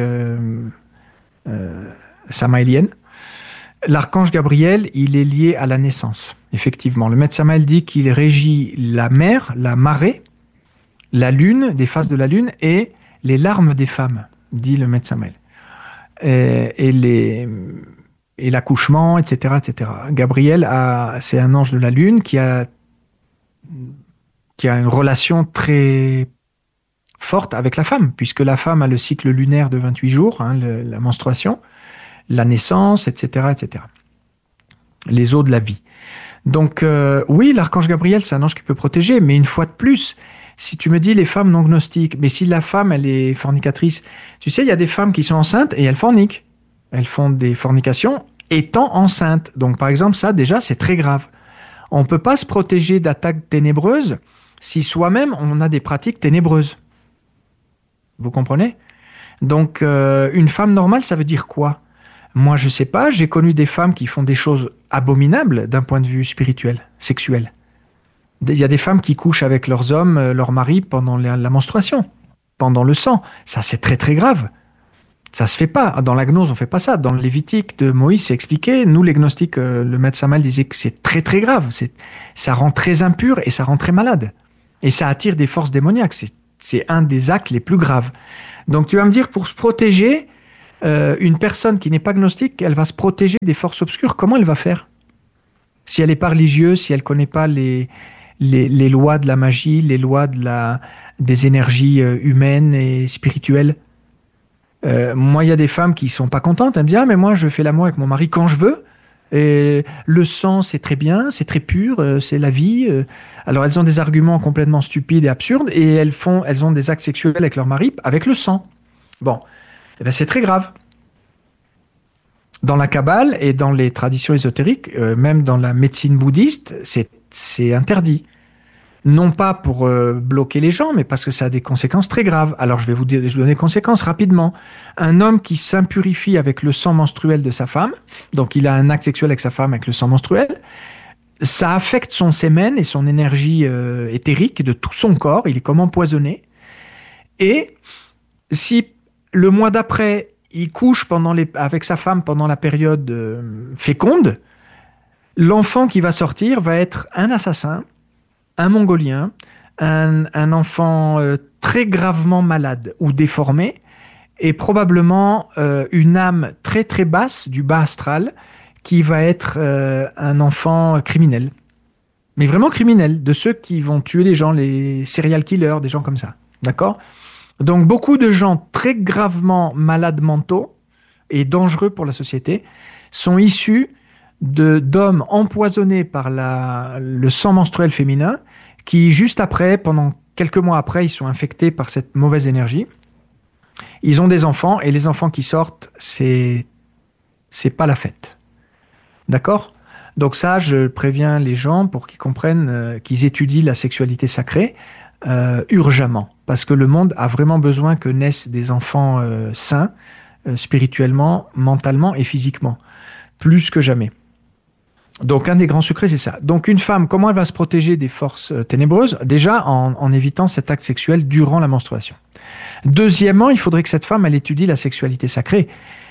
samaélienne, l'archange Gabriel, il est lié à la naissance. Effectivement, le maître Samael dit qu'il régit la mer, la marée, la lune, des phases de la lune et les larmes des femmes, dit le maître Samael. Et l'accouchement, etc., etc. Gabriel, c'est un ange de la lune qui a une relation très forte avec la femme, puisque la femme a le cycle lunaire de 28 jours, la menstruation, la naissance, etc., etc. Les eaux de la vie. Donc, oui, l'archange Gabriel, c'est un ange qui peut protéger, mais une fois de plus, si tu me dis les femmes non gnostiques, mais si la femme, elle est fornicatrice, tu sais, il y a des femmes qui sont enceintes et elles forniquent. Elles font des fornications étant enceintes. Donc, par exemple, ça, déjà, c'est très grave. On ne peut pas se protéger d'attaques ténébreuses si soi-même, on a des pratiques ténébreuses. Vous comprenez? Donc, une femme normale, ça veut dire quoi? Moi, je ne sais pas. J'ai connu des femmes qui font des choses abominables d'un point de vue spirituel, sexuel. Il y a des femmes qui couchent avec leurs hommes, leurs maris pendant la menstruation, pendant le sang. Ça, c'est très, très grave. Ça se fait pas. Dans la gnose, on fait pas ça. Dans le Lévitique de Moïse, c'est expliqué. Nous, les gnostiques, le maître Samael disait que c'est très, très grave. Ça rend très impur et ça rend très malade. Et ça attire des forces démoniaques. C'est un des actes les plus graves. Donc tu vas me dire, pour se protéger, une personne qui n'est pas gnostique, elle va se protéger des forces obscures. Comment elle va faire? Si elle n'est pas religieuse, si elle ne connaît pas les lois de la magie, les lois des énergies humaines et spirituelles. Moi, il y a des femmes qui ne sont pas contentes. Elles me disent, ah, mais moi, je fais l'amour avec mon mari quand je veux. Et le sang, c'est très bien, c'est très pur, c'est la vie. Alors, elles ont des arguments complètement stupides et absurdes, et elles ont des actes sexuels avec leur mari avec le sang. Bon, eh ben, c'est très grave. Dans la Kabbale et dans les traditions ésotériques, même dans la médecine bouddhiste, c'est interdit. Non pas pour bloquer les gens, mais parce que ça a des conséquences très graves. Alors je vais vous donner les conséquences rapidement. Un homme qui s'impurifie avec le sang menstruel de sa femme, donc il a un acte sexuel avec sa femme avec le sang menstruel, ça affecte son sémen et son énergie éthérique de tout son corps, il est comme empoisonné. Et si le mois d'après, il couche avec sa femme pendant la période féconde, l'enfant qui va sortir va être un assassin, un Mongolien, un enfant très gravement malade ou déformé, et probablement une âme très très basse, du bas astral, qui va être un enfant criminel. Mais vraiment criminel, de ceux qui vont tuer les gens, les serial killers, des gens comme ça. D'accord ? Donc beaucoup de gens très gravement malades mentaux et dangereux pour la société sont issus d'hommes empoisonnés par le sang menstruel féminin qui, juste après, pendant quelques mois après, ils sont infectés par cette mauvaise énergie. Ils ont des enfants, et les enfants qui sortent, c'est pas la fête. D'accord ? Donc ça, je préviens les gens pour qu'ils comprennent, qu'ils étudient la sexualité sacrée urgemment, parce que le monde a vraiment besoin que naissent des enfants sains, spirituellement, mentalement et physiquement, plus que jamais. Donc un des grands secrets, c'est ça. Donc une femme, comment elle va se protéger des forces ténébreuses? Déjà en évitant cet acte sexuel durant la menstruation. Deuxièmement, il faudrait que cette femme, elle étudie la sexualité sacrée.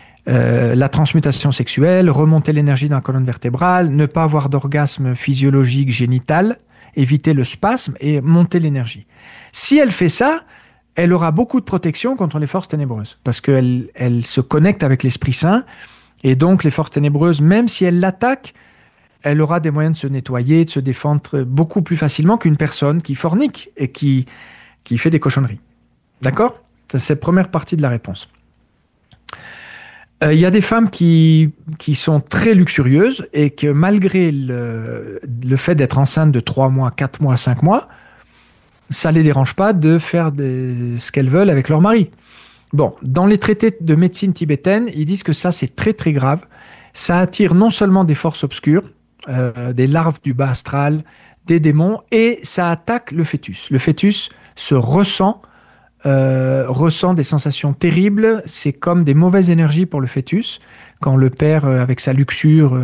La transmutation sexuelle, remonter l'énergie dans la colonne vertébrale, ne pas avoir d'orgasme physiologique génital, éviter le spasme et monter l'énergie. Si elle fait ça, elle aura beaucoup de protection contre les forces ténébreuses, parce qu'elle se connecte avec l'Esprit Saint, et donc les forces ténébreuses, même si elle l'attaque, elle aura des moyens de se nettoyer, de se défendre beaucoup plus facilement qu'une personne qui fornique et qui fait des cochonneries. D'accord ? C'est la première partie de la réponse. Il y a des femmes qui sont très luxurieuses et que malgré le fait d'être enceinte de 3 mois, 4 mois, 5 mois, ça ne les dérange pas de faire ce qu'elles veulent avec leur mari. Bon, dans les traités de médecine tibétaine, ils disent que ça, c'est très très grave. Ça attire non seulement des forces obscures, des larves du bas astral, des démons, et ça attaque le fœtus. Le fœtus se ressent des sensations terribles. C'est comme des mauvaises énergies pour le fœtus. Quand le père, avec sa luxure,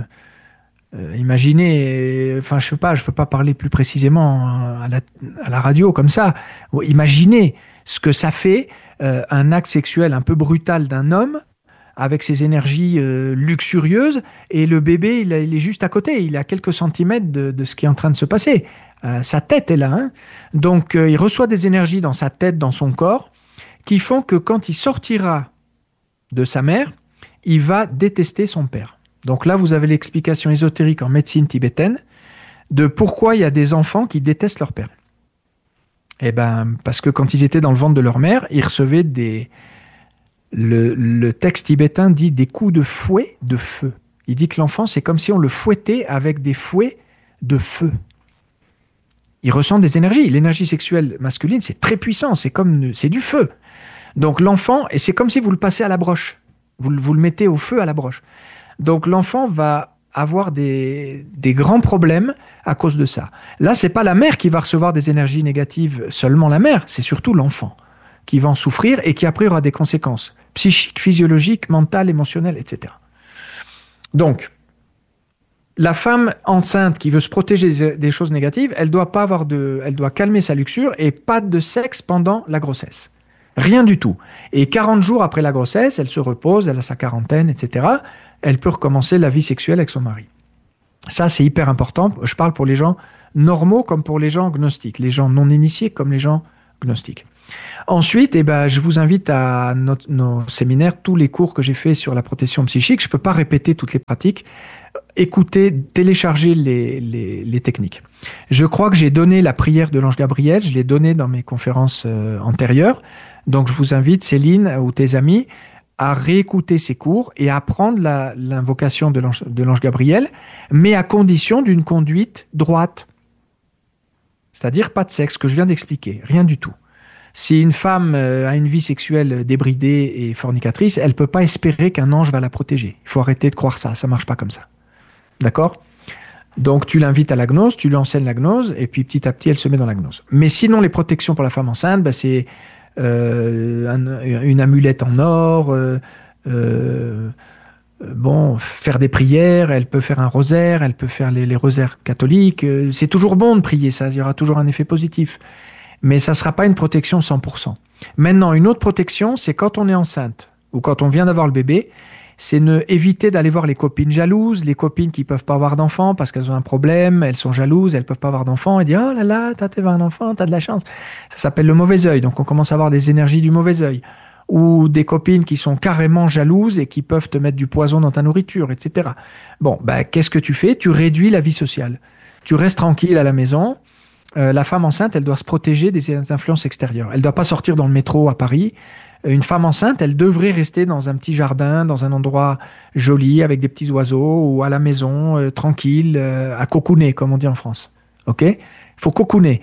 imaginez, enfin je peux pas parler plus précisément à la radio comme ça. Imaginez ce que ça fait, un acte sexuel un peu brutal d'un homme avec ses énergies luxurieuses, et le bébé, il est juste à côté, il est à quelques centimètres de ce qui est en train de se passer. Sa tête est là. Hein. Donc, il reçoit des énergies dans sa tête, dans son corps, qui font que quand il sortira de sa mère, il va détester son père. Donc là, vous avez l'explication ésotérique en médecine tibétaine de pourquoi il y a des enfants qui détestent leur père. Eh bien, parce que quand ils étaient dans le ventre de leur mère, ils recevaient le texte tibétain dit des coups de fouet de feu. Il dit que l'enfant, c'est comme si on le fouettait avec des fouets de feu. Il ressent des énergies. L'énergie sexuelle masculine, c'est très puissant, c'est du feu. Donc l'enfant, et c'est comme si vous le passez à la broche. Vous le mettez au feu à la broche. Donc l'enfant va avoir des grands problèmes à cause de ça. Là, c'est pas la mère qui va recevoir des énergies négatives, seulement la mère, c'est surtout l'enfant qui va en souffrir et qui après aura des conséquences psychiques, physiologiques, mentales, émotionnelles, etc. Donc, la femme enceinte qui veut se protéger des choses négatives, elle doit calmer sa luxure et pas de sexe pendant la grossesse. Rien du tout. Et 40 jours après la grossesse, elle se repose, elle a sa quarantaine, etc. Elle peut recommencer la vie sexuelle avec son mari. Ça, c'est hyper important. Je parle pour les gens normaux comme pour les gens gnostiques, les gens non initiés comme les gens gnostiques. Ensuite, je vous invite à nos séminaires, tous les cours que j'ai faits sur la protection psychique. Je ne peux pas répéter toutes les pratiques. Écoutez, téléchargez les techniques. Je crois que j'ai donné la prière de l'ange Gabriel, je l'ai donnée dans mes conférences antérieures. Donc, je vous invite, Céline ou tes amis, à réécouter ces cours et à apprendre l'invocation de l'ange Gabriel, mais à condition d'une conduite droite. C'est-à-dire pas de sexe, que je viens d'expliquer, rien du tout. Si une femme a une vie sexuelle débridée et fornicatrice, elle ne peut pas espérer qu'un ange va la protéger. Il faut arrêter de croire ça, ça ne marche pas comme ça. D'accord ? Donc tu l'invites à la gnose, tu lui enseignes la gnose, et puis petit à petit, elle se met dans la gnose. Mais sinon, les protections pour la femme enceinte, c'est une amulette en or, faire des prières, elle peut faire un rosaire, elle peut faire les rosaires catholiques. C'est toujours bon de prier, ça, il y aura toujours un effet positif. Mais ça ne sera pas une protection 100%. Maintenant, une autre protection, c'est quand on est enceinte ou quand on vient d'avoir le bébé, c'est éviter d'aller voir les copines jalouses, les copines qui ne peuvent pas avoir d'enfants parce qu'elles ont un problème, elles sont jalouses, elles ne peuvent pas avoir d'enfants, et dire « Oh là là, t'as un enfant, t'as de la chance ». Ça s'appelle le mauvais œil, donc on commence à avoir des énergies du mauvais œil. Ou des copines qui sont carrément jalouses et qui peuvent te mettre du poison dans ta nourriture, etc. Bon, qu'est-ce que tu fais ? Tu réduis la vie sociale. Tu restes tranquille à la maison. La femme enceinte, elle doit se protéger des influences extérieures. Elle ne doit pas sortir dans le métro à Paris. Une femme enceinte, elle devrait rester dans un petit jardin, dans un endroit joli, avec des petits oiseaux, ou à la maison, tranquille, à cocooner, comme on dit en France. Ok ? Il faut cocooner.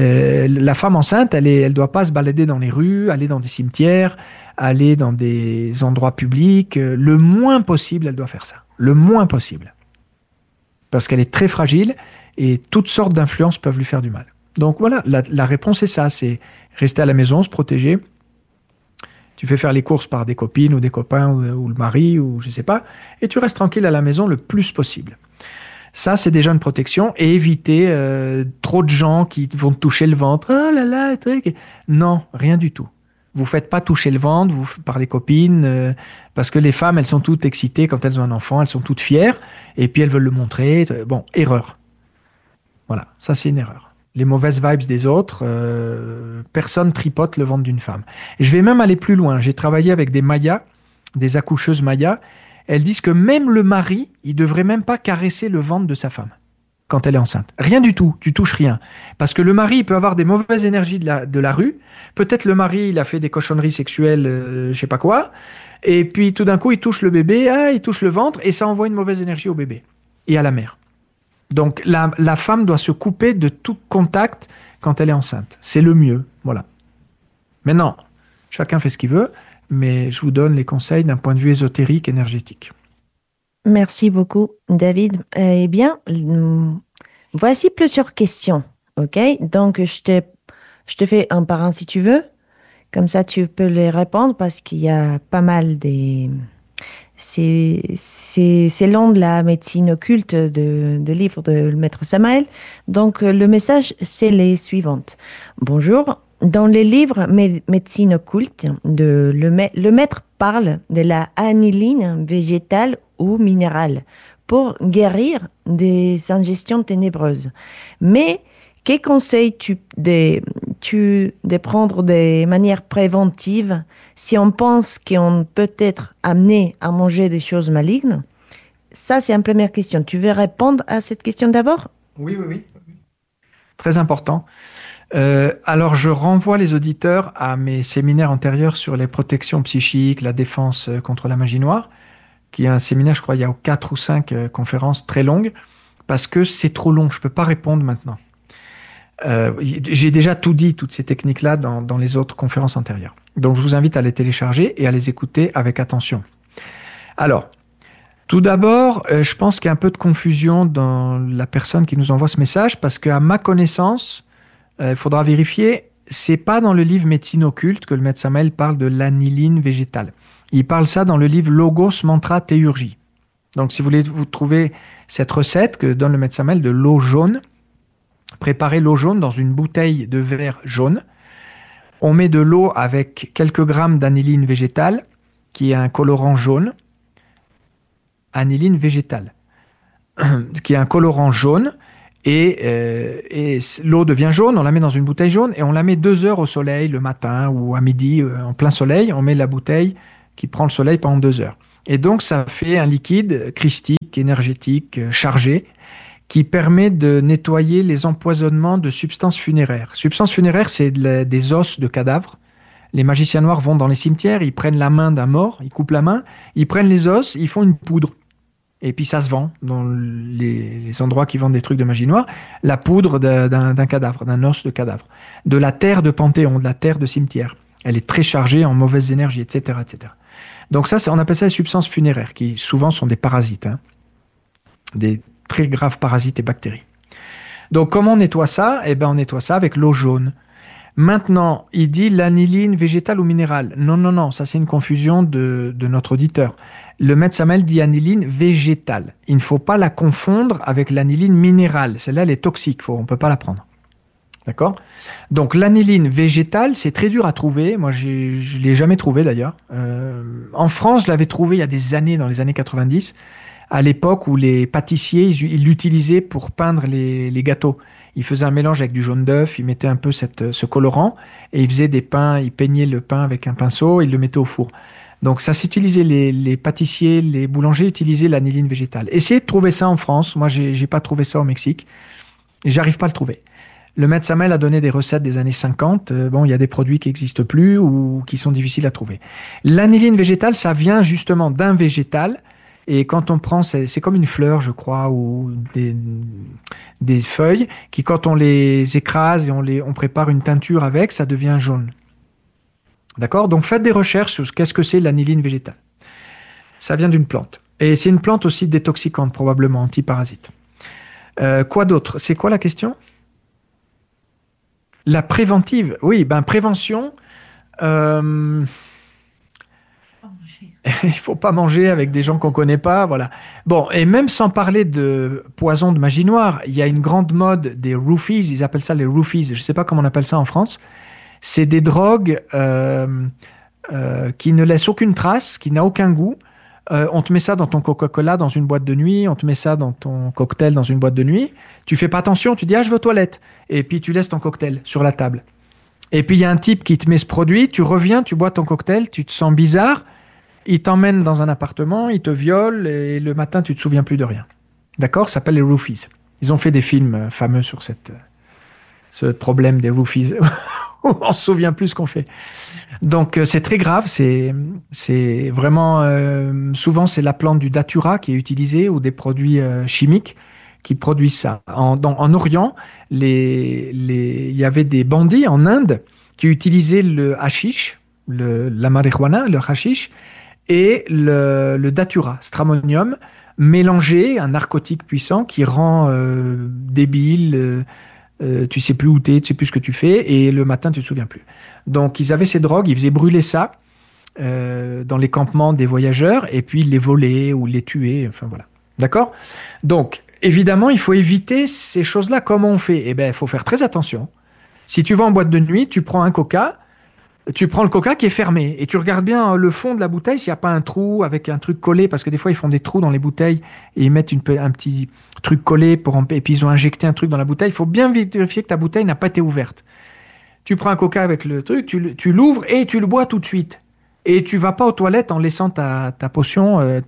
La femme enceinte, elle ne doit pas se balader dans les rues, aller dans des cimetières, aller dans des endroits publics. Le moins possible, elle doit faire ça. Le moins possible. Parce qu'elle est très fragile et toutes sortes d'influences peuvent lui faire du mal. Donc voilà, la réponse est ça, c'est rester à la maison, se protéger. Tu fais faire les courses par des copines ou des copains ou le mari ou je sais pas, et tu restes tranquille à la maison le plus possible. Ça, c'est déjà une protection, et éviter trop de gens qui vont te toucher le ventre. Oh là là, truc. Non, rien du tout. Vous faites pas toucher le ventre par les copines, parce que les femmes, elles sont toutes excitées quand elles ont un enfant, elles sont toutes fières, et puis elles veulent le montrer. Bon, erreur. Voilà, ça c'est une erreur. Les mauvaises vibes des autres, personne tripote le ventre d'une femme. Je vais même aller plus loin. J'ai travaillé avec des mayas, des accoucheuses mayas. Elles disent que même le mari, il devrait même pas caresser le ventre de sa femme quand elle est enceinte. Rien du tout, tu touches rien. Parce que le mari, il peut avoir des mauvaises énergies de la rue. Peut-être le mari, il a fait des cochonneries sexuelles, je sais pas quoi. Et puis tout d'un coup, il touche le bébé, il touche le ventre, et ça envoie une mauvaise énergie au bébé et à la mère. Donc la femme doit se couper de tout contact quand elle est enceinte. C'est le mieux, voilà. Maintenant, chacun fait ce qu'il veut, mais je vous donne les conseils d'un point de vue ésotérique, énergétique. Merci beaucoup, David. Eh bien, voici plusieurs questions, ok? Donc, je te fais un par un si tu veux. Comme ça, tu peux les répondre parce qu'il y a pas mal des... C'est long de la médecine occulte de livres de le maître Samael. Donc, le message, c'est les suivantes. Bonjour. Dans les livres médecine occulte, le maître parle de la aniline végétale ou minérale pour guérir des ingestions ténébreuses. Mais, quels conseils-tu de prendre de manière préventive si on pense qu'on peut être amené à manger des choses malignes? Ça, c'est une première question. Tu veux répondre à cette question d'abord? Oui. Très important. Alors, je renvoie les auditeurs à mes séminaires antérieurs sur les protections psychiques, la défense contre la magie noire, qui est un séminaire, je crois, il y a 4 ou 5 conférences très longues, parce que c'est trop long, je ne peux pas répondre maintenant. J'ai déjà tout dit, toutes ces techniques-là, dans les autres conférences antérieures. Donc, je vous invite à les télécharger et à les écouter avec attention. Alors, tout d'abord, je pense qu'il y a un peu de confusion dans la personne qui nous envoie ce message, parce qu'à ma connaissance, il faudra vérifier, c'est pas dans le livre Médecine occulte que le maître Samael parle de l'aniline végétale. Il parle ça dans le livre Logos Mantra Théurgie. Donc, si vous voulez vous trouver cette recette que donne le maître Samael de l'eau jaune, préparez l'eau jaune dans une bouteille de verre jaune. On met de l'eau avec quelques grammes d'aniline végétale, qui est un colorant jaune. Aniline végétale. qui est un colorant jaune. Et l'eau devient jaune, on la met dans une bouteille jaune et on la met 2 heures au soleil le matin ou à midi en plein soleil. On met la bouteille qui prend le soleil pendant 2 heures. Et donc ça fait un liquide christique, énergétique, chargé, qui permet de nettoyer les empoisonnements de substances funéraires. Substances funéraires, c'est des os de cadavres. Les magiciens noirs vont dans les cimetières, ils prennent la main d'un mort, ils coupent la main, ils prennent les os, ils font une poudre. Et puis ça se vend dans les endroits qui vendent des trucs de magie noire, la poudre d'un cadavre, d'un os de cadavre. De la terre de Panthéon, de la terre de cimetière. Elle est très chargée en mauvaises énergies, etc. etc. Donc ça, on appelle ça les substances funéraires, qui souvent sont des parasites, hein, des très graves parasites et bactéries. Donc comment on nettoie ça? Eh bien on nettoie ça avec l'eau jaune. Maintenant, il dit l'aniline végétale ou minérale. Non, non, non, ça c'est une confusion de notre auditeur. Le maître Samael dit aniline végétale. Il ne faut pas la confondre avec l'aniline minérale. Celle-là, elle est toxique, on ne peut pas la prendre. D'accord? Donc l'aniline végétale, c'est très dur à trouver. Moi, je ne l'ai jamais trouvé d'ailleurs. En France, je l'avais trouvé il y a des années, dans les années 90, à l'époque où les pâtissiers, ils l'utilisaient pour peindre les gâteaux. Ils faisaient un mélange avec du jaune d'œuf, ils mettaient un peu ce colorant et ils faisaient des pains, ils peignaient le pain avec un pinceau, ils le mettaient au four. Donc ça s'utilisait, les pâtissiers, les boulangers utilisaient l'aniline végétale. Essayez de trouver ça en France. Moi, j'ai pas trouvé ça au Mexique et j'arrive pas à le trouver. Le maître Samael a donné des recettes des années 50. Bon, il y a des produits qui n'existent plus ou qui sont difficiles à trouver. L'aniline végétale, ça vient justement d'un végétal. Et quand on prend, c'est comme une fleur, je crois, ou des feuilles, qui quand on les écrase et on prépare une teinture avec, ça devient jaune. D'accord? Donc faites des recherches sur qu'est-ce que c'est l'aniline végétale. Ça vient d'une plante. Et c'est une plante aussi détoxicante, probablement, antiparasite. Quoi d'autre? C'est quoi la question? La préventive. Oui, prévention. Il faut pas manger avec des gens qu'on connaît pas, voilà. Bon, et même sans parler de poison de magie noire, il y a une grande mode des roofies, ils appellent ça les roofies, je sais pas comment on appelle ça en France. C'est des drogues qui ne laissent aucune trace, qui n'a aucun goût. On te met ça dans ton Coca-Cola dans une boîte de nuit, on te met ça dans ton cocktail dans une boîte de nuit. Tu fais pas attention, tu dis ah je vais aux toilettes, et puis tu laisses ton cocktail sur la table. Et puis il y a un type qui te met ce produit, tu reviens, tu bois ton cocktail, tu te sens bizarre. Il t'emmène dans un appartement, il te viole et le matin, tu ne te souviens plus de rien. D'accord? Ça s'appelle les roofies. Ils ont fait des films fameux sur ce problème des roofies. On se souvient plus ce qu'on fait. Donc, c'est très grave. C'est vraiment... souvent, c'est la plante du datura qui est utilisée ou des produits chimiques qui produisent ça. En Orient, il y avait des bandits en Inde qui utilisaient le hashish, la marijuana, le hashish, et le datura, stramonium, mélangé, un narcotique puissant qui rend débile, tu sais plus où t'es, tu sais plus ce que tu fais, et le matin, tu te souviens plus. Donc, ils avaient ces drogues, ils faisaient brûler ça dans les campements des voyageurs, et puis ils les volaient ou les tuaient, enfin voilà. D'accord? Donc, évidemment, il faut éviter ces choses-là. Comment on fait? Eh bien, il faut faire très attention. Si tu vas en boîte de nuit, tu prends un coca, tu prends le coca qui est fermé et tu regardes bien le fond de la bouteille s'il n'y a pas un trou avec un truc collé, parce que des fois ils font des trous dans les bouteilles et ils mettent un petit truc collé et puis ils ont injecté un truc dans la bouteille. Il faut bien vérifier que ta bouteille n'a pas été ouverte. Tu prends un coca avec le truc, tu l'ouvres et tu le bois tout de suite. Et tu vas pas aux toilettes en laissant ta potion,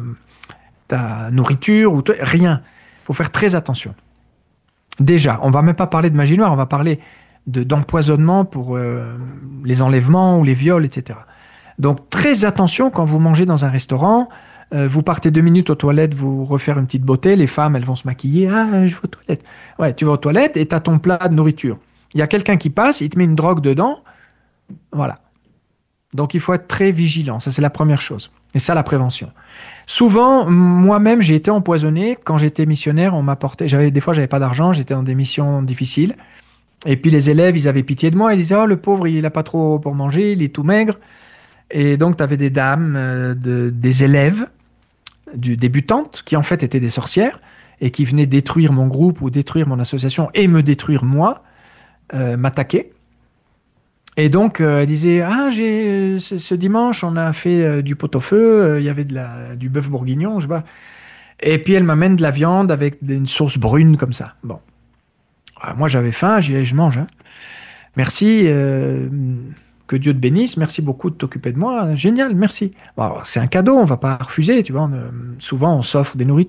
ta nourriture ou rien. Il faut faire très attention. Déjà, on va même pas parler de magie noire, on va parler d'empoisonnement pour les enlèvements ou les viols, etc. Donc très attention quand vous mangez dans un restaurant, vous partez 2 minutes aux toilettes, vous refaire une petite beauté, les femmes elles vont se maquiller, ah je vais aux toilettes. Ouais, tu vas aux toilettes et tu as ton plat de nourriture. Il y a quelqu'un qui passe, il te met une drogue dedans, voilà. Donc il faut être très vigilant, ça c'est la première chose. Et ça la prévention. Souvent, moi-même j'ai été empoisonné quand j'étais missionnaire, on m'apportait, des fois j'avais pas d'argent, j'étais dans des missions difficiles. Et puis les élèves, ils avaient pitié de moi, ils disaient « Oh, le pauvre, il n'a pas trop pour manger, il est tout maigre. » Et donc, tu avais des dames, des élèves, débutantes, qui en fait étaient des sorcières, et qui venaient détruire mon groupe ou détruire mon association et me détruire moi, m'attaquer. Et donc, elle disait, ah, ce dimanche, on a fait du pot-au-feu, il y avait du bœuf bourguignon, je sais pas. Et puis elle m'amène de la viande avec une sauce brune comme ça. Bon. Moi j'avais faim, j'y ai, je mange. Hein. Merci, que Dieu te bénisse, merci beaucoup de t'occuper de moi. Génial, merci. Bon, c'est un cadeau, on va pas refuser, tu vois. Souvent on s'offre des nourritures.